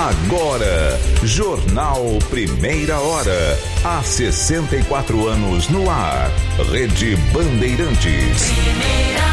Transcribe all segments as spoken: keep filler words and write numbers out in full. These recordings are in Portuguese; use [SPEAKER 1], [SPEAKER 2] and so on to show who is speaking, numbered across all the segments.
[SPEAKER 1] Agora, Jornal Primeira Hora. Há sessenta e quatro anos no ar. Rede Bandeirantes. Primeira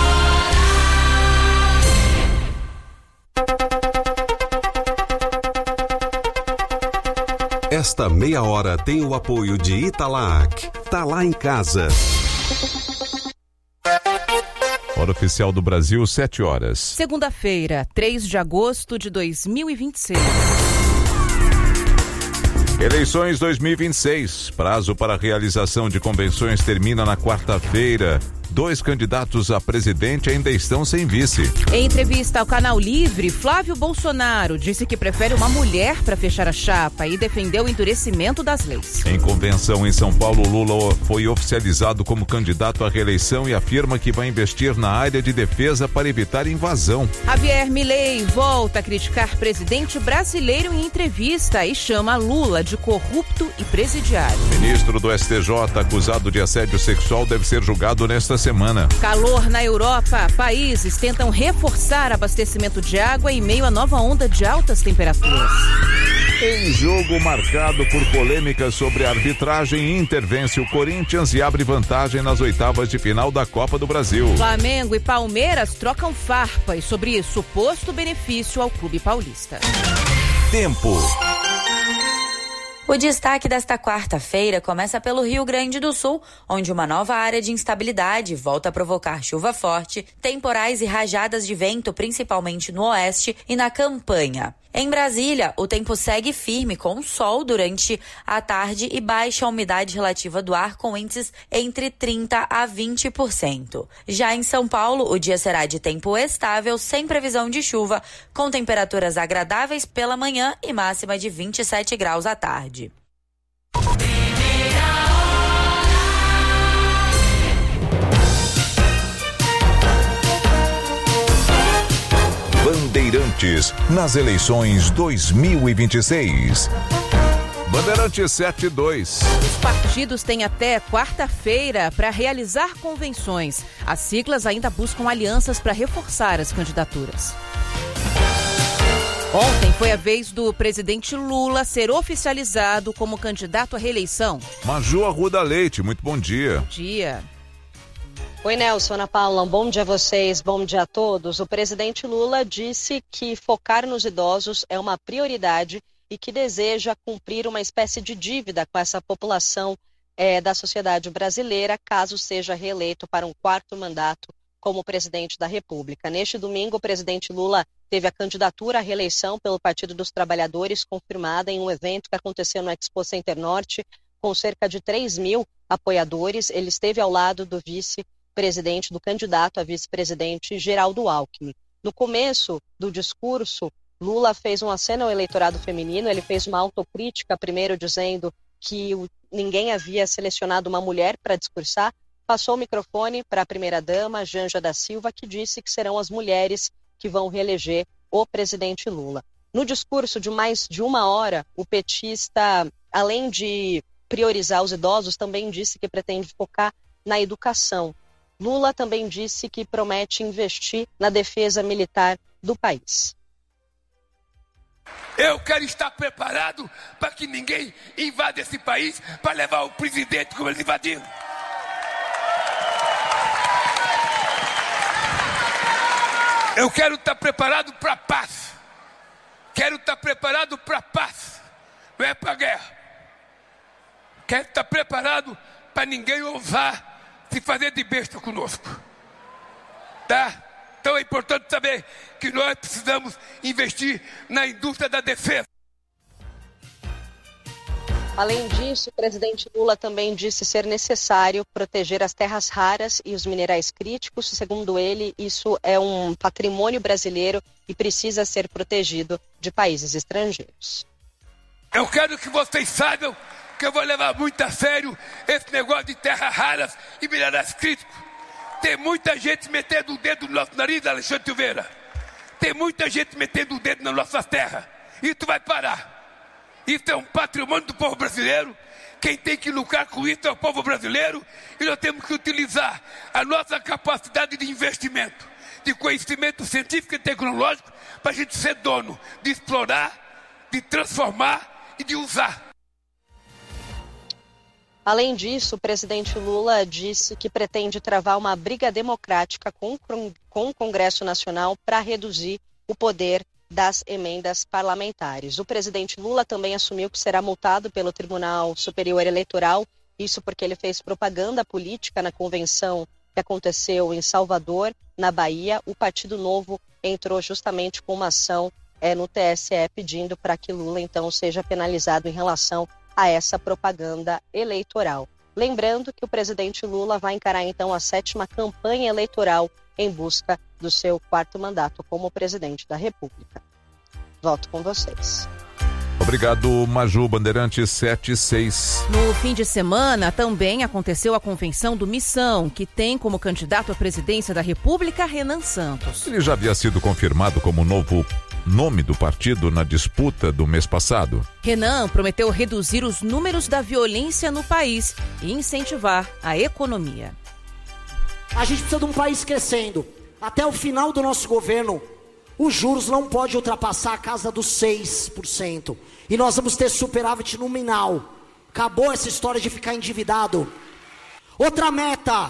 [SPEAKER 2] Hora. Esta meia hora tem o apoio de Italac. Tá lá em casa.
[SPEAKER 1] Hora oficial do Brasil, sete horas.
[SPEAKER 3] Segunda-feira, três de agosto de dois mil e vinte e seis.
[SPEAKER 1] Eleições dois mil e vinte e seis. Prazo para realização de convenções termina na quarta-feira. Dois candidatos a presidente ainda estão sem vice.
[SPEAKER 3] Em entrevista ao Canal Livre, Flávio Bolsonaro disse que prefere uma mulher para fechar a chapa e defendeu o endurecimento das leis.
[SPEAKER 1] Em convenção em São Paulo, Lula foi oficializado como candidato à reeleição e afirma que vai investir na área de defesa para evitar invasão.
[SPEAKER 3] Javier Milei volta a criticar presidente brasileiro em entrevista e chama Lula de corrupto e presidiário.
[SPEAKER 1] Ministro do S T J acusado de assédio sexual deve ser julgado nesta semana.
[SPEAKER 3] Calor na Europa. Países tentam reforçar abastecimento de água em meio à nova onda de altas temperaturas.
[SPEAKER 1] Em jogo marcado por polêmicas sobre arbitragem, intervence o Corinthians e abre vantagem nas oitavas de final da Copa do Brasil.
[SPEAKER 3] Flamengo e Palmeiras trocam farpas sobre suposto benefício ao clube paulista.
[SPEAKER 1] Tempo.
[SPEAKER 4] O destaque desta quarta-feira começa pelo Rio Grande do Sul, onde uma nova área de instabilidade volta a provocar chuva forte, temporais e rajadas de vento, principalmente no oeste e na campanha. Em Brasília, o tempo segue firme com sol durante a tarde e baixa umidade relativa do ar com índices entre trinta a vinte por cento. Já em São Paulo, o dia será de tempo estável, sem previsão de chuva, com temperaturas agradáveis pela manhã e máxima de vinte e sete graus à tarde.
[SPEAKER 1] Bandeirantes, nas eleições dois mil e vinte e seis. Bandeirantes sete e dois.
[SPEAKER 3] Os partidos têm até quarta-feira para realizar convenções. As siglas ainda buscam alianças para reforçar as candidaturas. Ontem foi a vez do presidente Lula ser oficializado como candidato à reeleição.
[SPEAKER 1] Maju Arruda Leite, muito bom dia.
[SPEAKER 3] Bom dia.
[SPEAKER 5] Oi, Nelson, Ana Paula, um bom dia a vocês, bom dia a todos. O presidente Lula disse que focar nos idosos é uma prioridade e que deseja cumprir uma espécie de dívida com essa população é, da sociedade brasileira, caso seja reeleito para um quarto mandato como presidente da República. Neste domingo, o presidente Lula teve a candidatura à reeleição pelo Partido dos Trabalhadores confirmada em um evento que aconteceu no Expo Center Norte, com cerca de três mil apoiadores. Ele esteve ao lado do vice presidente, do candidato a vice-presidente Geraldo Alckmin. No começo do discurso, Lula fez um aceno ao eleitorado feminino, ele fez uma autocrítica, primeiro dizendo que o, ninguém havia selecionado uma mulher para discursar, passou o microfone para a primeira-dama, Janja da Silva, que disse que serão as mulheres que vão reeleger o presidente Lula. No discurso de mais de uma hora, o petista, além de priorizar os idosos, também disse que pretende focar na educação. Lula também disse que promete investir na defesa militar do país.
[SPEAKER 6] Eu quero estar preparado para que ninguém invada esse país para levar o presidente como eles invadiram. Eu quero estar preparado para a paz. Quero estar preparado para a paz, não é para a guerra. Quero estar preparado para ninguém ousar se fazer de besta conosco, tá? Então é importante saber que nós precisamos investir na indústria da defesa.
[SPEAKER 5] Além disso, o presidente Lula também disse ser necessário proteger as terras raras e os minerais críticos. Segundo ele, isso é um patrimônio brasileiro e precisa ser protegido de países estrangeiros.
[SPEAKER 6] Eu quero que vocês saibam que eu vou levar muito a sério esse negócio de terras raras e minerais críticos. Tem muita gente metendo o dedo no nosso nariz, Alexandre Silveira. Tem muita gente metendo o dedo nas nossas terras. Isso vai parar. Isso é um patrimônio do povo brasileiro. Quem tem que lucrar com isso é o povo brasileiro. E nós temos que utilizar a nossa capacidade de investimento, de conhecimento científico e tecnológico, para a gente ser dono, de explorar de transformar e de usar.
[SPEAKER 5] Além disso, o presidente Lula disse que pretende travar uma briga democrática com, com o Congresso Nacional para reduzir o poder das emendas parlamentares. O presidente Lula também assumiu que será multado pelo Tribunal Superior Eleitoral, isso porque ele fez propaganda política na convenção que aconteceu em Salvador, na Bahia. O Partido Novo entrou justamente com uma ação é, no T S E pedindo para que Lula então seja penalizado em relação a essa propaganda eleitoral. Lembrando que o presidente Lula vai encarar então a sétima campanha eleitoral em busca do seu quarto mandato como presidente da República. Volto com vocês.
[SPEAKER 1] Obrigado, Maju. Bandeirante sete seis.
[SPEAKER 3] No fim de semana, também aconteceu a convenção do Missão, que tem como candidato à presidência da República Renan Santos.
[SPEAKER 1] Ele já havia sido confirmado como novo nome do partido na disputa do mês passado.
[SPEAKER 3] Renan prometeu reduzir os números da violência no país e incentivar a economia.
[SPEAKER 7] A gente precisa de um país crescendo. Até o final do nosso governo, os juros não podem ultrapassar a casa dos seis por cento. E nós vamos ter superávit nominal. Acabou essa história de ficar endividado. Outra meta.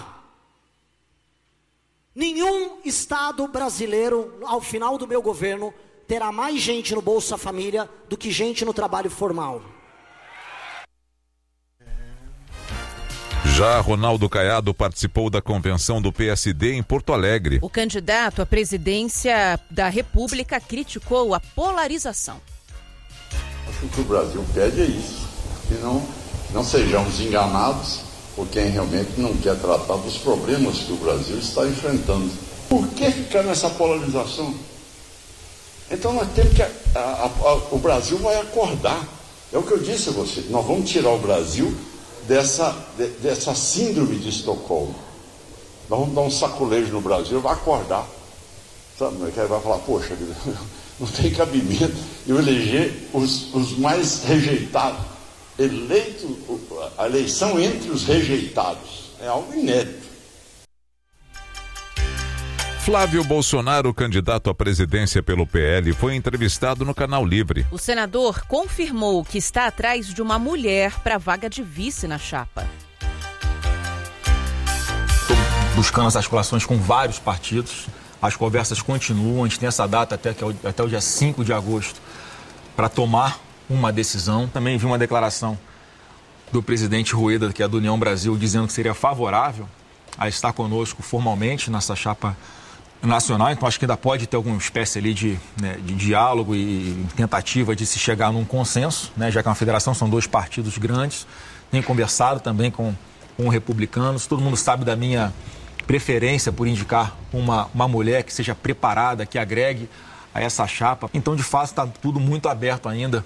[SPEAKER 7] Nenhum estado brasileiro, ao final do meu governo, terá mais gente no Bolsa Família do que gente no trabalho formal.
[SPEAKER 1] Já Ronaldo Caiado participou da convenção do P S D em Porto Alegre.
[SPEAKER 3] O candidato à presidência da República criticou a polarização.
[SPEAKER 8] Acho que o que o Brasil pede é isso, que não, não sejamos enganados por quem realmente não quer tratar dos problemas que o Brasil está enfrentando. Por que ficar nessa polarização? Então nós temos que... A, a, a, o Brasil vai acordar. É o que eu disse a você. Nós vamos tirar o Brasil dessa, de, dessa síndrome de Estocolmo. Nós vamos dar um saculejo no Brasil, vai acordar. Sabe? Que vai falar, poxa, não tem cabimento eu eleger os, os mais rejeitados. Eleito, a eleição entre os rejeitados. É algo inédito.
[SPEAKER 1] Flávio Bolsonaro, candidato à presidência pelo P L, foi entrevistado no Canal Livre.
[SPEAKER 3] O senador confirmou que está atrás de uma mulher para a vaga de vice na chapa.
[SPEAKER 9] Estou buscando as articulações com vários partidos. As conversas continuam. A gente tem essa data até, que é o, até o dia cinco de agosto para tomar uma decisão. Também vi uma declaração do presidente Rueda, que é do União Brasil, dizendo que seria favorável a estar conosco formalmente nessa chapa nacional. Então acho que ainda pode ter alguma espécie ali de, né, de diálogo e tentativa de se chegar num consenso, né, já que é uma federação, são dois partidos grandes. Tenho conversado também com, com republicanos. Todo mundo sabe da minha preferência por indicar uma, uma mulher que seja preparada, que agregue a essa chapa. Então, de fato, está tudo muito aberto ainda.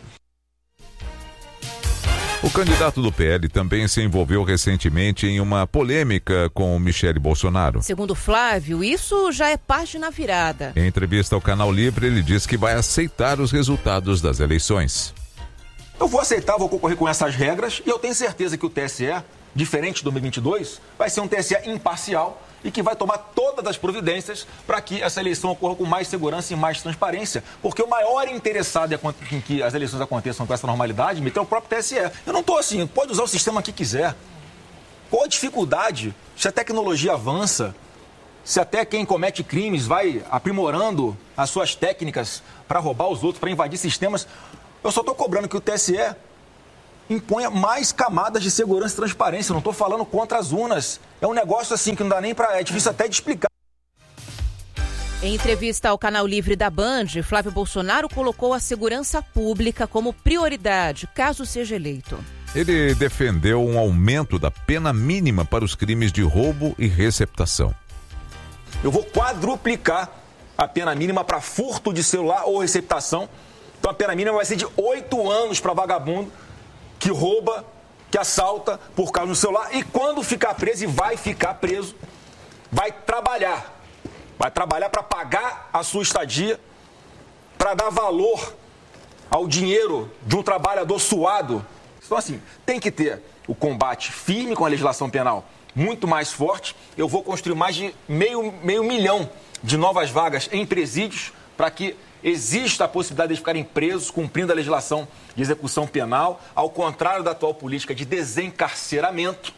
[SPEAKER 1] O candidato do P L também se envolveu recentemente em uma polêmica com Michele Bolsonaro.
[SPEAKER 3] Segundo Flávio, isso já é página virada.
[SPEAKER 1] Em entrevista ao Canal Livre, ele disse que vai aceitar os resultados das eleições.
[SPEAKER 9] Eu vou aceitar, vou concorrer com essas regras e eu tenho certeza que o T S E, diferente de dois mil e vinte e dois, vai ser um T S E imparcial e que vai tomar todas as providências para que essa eleição ocorra com mais segurança e mais transparência. Porque o maior interessado em que as eleições aconteçam com essa normalidade é o próprio T S E. Eu não estou assim, pode usar o sistema que quiser. Qual a dificuldade? Se a tecnologia avança, se até quem comete crimes vai aprimorando as suas técnicas para roubar os outros, para invadir sistemas, eu só estou cobrando que o T S E imponha mais camadas de segurança e transparência. Eu não estou falando contra as urnas. É um negócio assim que não dá nem para... É difícil até de explicar.
[SPEAKER 3] Em entrevista ao Canal Livre da Band, Flávio Bolsonaro colocou a segurança pública como prioridade, caso seja eleito.
[SPEAKER 1] Ele defendeu um aumento da pena mínima para os crimes de roubo e receptação.
[SPEAKER 9] Eu vou quadruplicar a pena mínima para furto de celular ou receptação. Então a pena mínima vai ser de oito anos para vagabundo que rouba, que assalta por causa do celular e quando ficar preso, e vai ficar preso, vai trabalhar. Vai trabalhar para pagar a sua estadia, para dar valor ao dinheiro de um trabalhador suado. Então, assim, tem que ter o combate firme com a legislação penal muito mais forte. Eu vou construir mais de meio, meio milhão de novas vagas em presídios para que existe a possibilidade de ficarem presos cumprindo a legislação de execução penal, ao contrário da atual política de desencarceramento.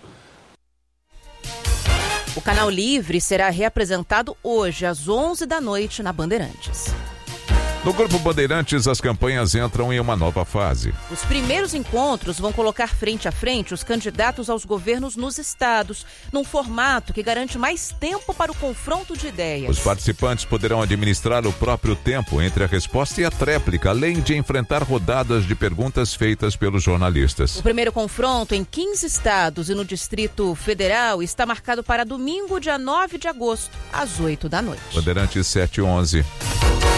[SPEAKER 3] O Canal Livre será reapresentado hoje às onze da noite na Bandeirantes.
[SPEAKER 1] No Grupo Bandeirantes, as campanhas entram em uma nova fase.
[SPEAKER 3] Os primeiros encontros vão colocar frente a frente os candidatos aos governos nos estados, num formato que garante mais tempo para o confronto de ideias.
[SPEAKER 1] Os participantes poderão administrar o próprio tempo entre a resposta e a tréplica, além de enfrentar rodadas de perguntas feitas pelos jornalistas.
[SPEAKER 3] O primeiro confronto em quinze estados e no Distrito Federal está marcado para domingo, dia nove de agosto, às oito da noite.
[SPEAKER 1] Bandeirantes sete e onze.